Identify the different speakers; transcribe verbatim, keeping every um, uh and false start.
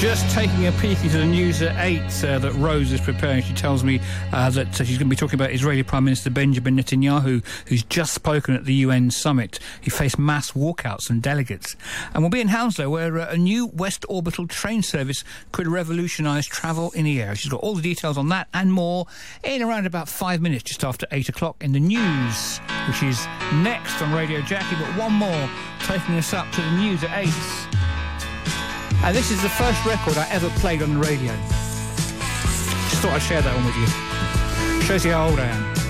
Speaker 1: Just taking a peek into the news at eight uh, that Rose is preparing. She tells me uh, that uh, she's going to be talking about Israeli Prime Minister Benjamin Netanyahu, who's just spoken at the U N summit. He faced mass walkouts from delegates. And we'll be in Hounslow, where uh, a new West Orbital train service could revolutionise travel in the air. She's got all the details on that and more in around about five minutes, just after eight o'clock in the news, which is next on Radio Jackie. But one more taking us up to the news at eight. And this is the first record I ever played on the radio. Just thought I'd share that one with you. Shows you how old I am.